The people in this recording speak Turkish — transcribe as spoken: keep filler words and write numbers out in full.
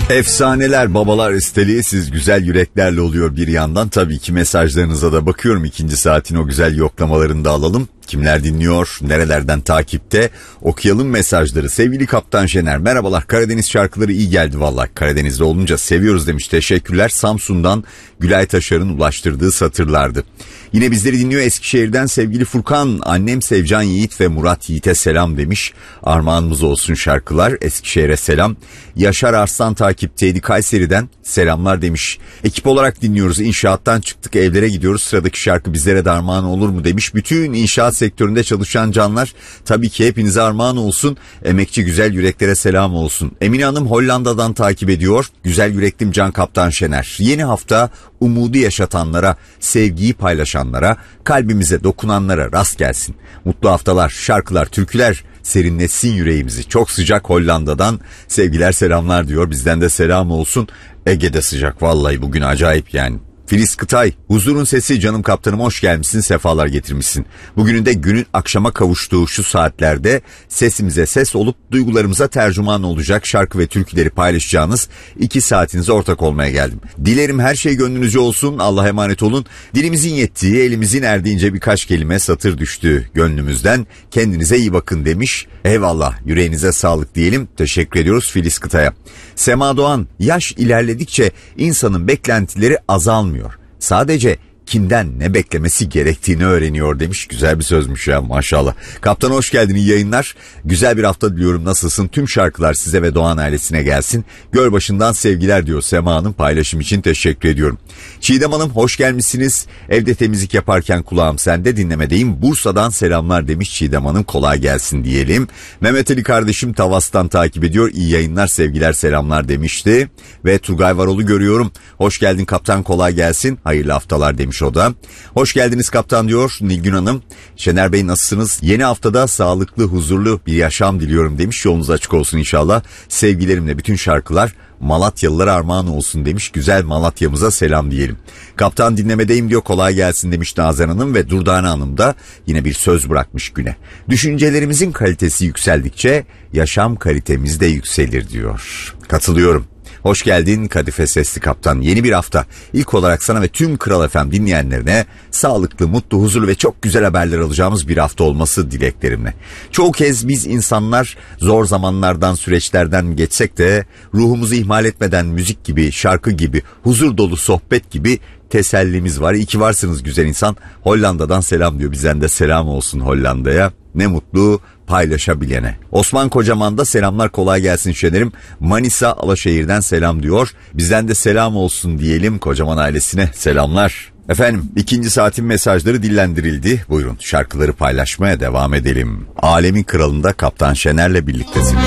Efsaneler babalar isteliği siz güzel yüreklerle oluyor bir yandan. Tabii ki mesajlarınıza da bakıyorum. İkinci saatin o güzel yoklamalarını da alalım. Kimler dinliyor, nerelerden takipte, okuyalım mesajları. Sevgili Kaptan Şener, merhabalar, Karadeniz şarkıları iyi geldi vallahi. Karadeniz'de olunca seviyoruz demiş, teşekkürler. Samsun'dan Gülay Taşar'ın ulaştırdığı satırlardı. Yine bizleri dinliyor Eskişehir'den sevgili Furkan, annem Sevcan Yiğit ve Murat Yiğit'e selam demiş. Armağanımız olsun şarkılar, Eskişehir'e selam. Yaşar Arslan takipteydi, Kayseri'den selamlar demiş. Ekip olarak dinliyoruz, inşaattan çıktık evlere gidiyoruz, sıradaki şarkı bizlere de armağan olur mu demiş. Bütün inşaat sektöründe çalışan canlar tabii ki hepinize armağan olsun. Emekçi güzel yüreklere selam olsun. Emine Hanım Hollanda'dan takip ediyor. Güzel yüreklim Can Kaptan Şener. Yeni hafta umudu yaşatanlara, sevgiyi paylaşanlara, kalbimize dokunanlara rast gelsin. Mutlu haftalar, şarkılar, türküler serinletsin yüreğimizi. Çok sıcak Hollanda'dan sevgiler selamlar diyor. Bizden de selam olsun. Ege'de sıcak vallahi bugün acayip yani. Filiz Kıtay, huzurun sesi canım kaptanım, hoş gelmişsin, sefalar getirmişsin. Bugünün de günün akşama kavuştuğu şu saatlerde sesimize ses olup duygularımıza tercüman olacak şarkı ve türküleri paylaşacağınız iki saatinize ortak olmaya geldim. Dilerim her şey gönlünüzce olsun, Allah'a emanet olun. Dilimizin yettiği, elimizin erdiğince birkaç kelime satır düştü gönlümüzden. Kendinize iyi bakın demiş. Eyvallah, yüreğinize sağlık diyelim. Teşekkür ediyoruz Filiz Kıtay'a. Sema Doğan, yaş ilerledikçe insanın beklentileri azalmıyor. Sadece kimden ne beklemesi gerektiğini öğreniyor demiş. Güzel bir sözmüş ya, maşallah. Kaptan hoş geldin, iyi yayınlar. Güzel bir hafta diliyorum, nasılsın? Tüm şarkılar size ve Doğan ailesine gelsin. Gölbaşı'ndan sevgiler diyor Sema Hanım, paylaşım için teşekkür ediyorum. Çiğdem Hanım hoş gelmişsiniz. Evde temizlik yaparken kulağım sende, dinlemedeyim. Bursa'dan selamlar demiş Çiğdem Hanım, kolay gelsin diyelim. Mehmet Ali kardeşim Tavas'tan takip ediyor. İyi yayınlar, sevgiler, selamlar demişti. Ve Turgay Varol'u görüyorum. Hoş geldin kaptan, kolay gelsin. Hayırlı haftalar demiş o da. Hoş geldiniz kaptan diyor Nilgün Hanım. Şener Bey nasılsınız? Yeni haftada sağlıklı, huzurlu bir yaşam diliyorum demiş. Yolunuz açık olsun inşallah. Sevgilerimle bütün şarkılar Malatyalılara armağan olsun demiş. Güzel Malatya'mıza selam diyelim. Kaptan dinlemedeyim diyor, kolay gelsin demiş Nazan Hanım ve Durdane Hanım da yine bir söz bırakmış güne. Düşüncelerimizin kalitesi yükseldikçe yaşam kalitemiz de yükselir diyor. Katılıyorum. Hoş geldin Kadife Sesli Kaptan. Yeni bir hafta. İlk olarak sana ve tüm Kral F M dinleyenlerine sağlıklı, mutlu, huzurlu ve çok güzel haberler alacağımız bir hafta olması dileklerimle. Çoğu kez biz insanlar zor zamanlardan, süreçlerden geçsek de ruhumuzu ihmal etmeden müzik gibi, şarkı gibi, huzur dolu sohbet gibi tesellimiz var. İyi ki varsınız güzel insan. Hollanda'dan selam diyor. Bizden de selam olsun Hollanda'ya. Ne mutlu paylaşabilene. Osman Kocaman da selamlar, kolay gelsin Şener'im. Manisa Alaşehir'den selam diyor. Bizden de selam olsun diyelim Kocaman ailesine, selamlar. Efendim ikinci saatin mesajları dillendirildi. Buyurun şarkıları paylaşmaya devam edelim. Alemin Kralı'nda Kaptan Şener'le birliktesiniz.